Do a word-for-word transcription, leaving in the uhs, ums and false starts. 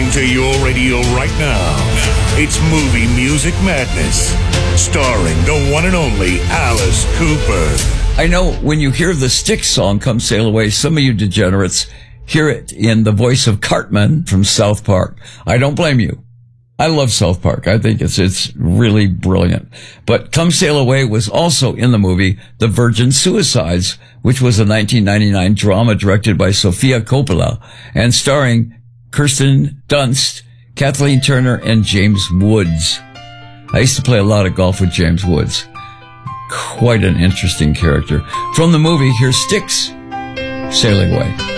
listening to your radio right now. It's Movie Music Madness, starring the one and only Alice Cooper. I know when you hear the Styx song, Come Sail Away, some of you degenerates hear it in the voice of Cartman from South Park. I don't blame you. I love South Park. I think it's it's really brilliant. But Come Sail Away was also in the movie The Virgin Suicides, which was a nineteen ninety-nine drama directed by Sofia Coppola and starring Kirsten Dunst, Kathleen Turner, and James Woods. I used to play a lot of golf with James Woods. Quite an interesting character. From the movie, here's Styx, Sailing Away.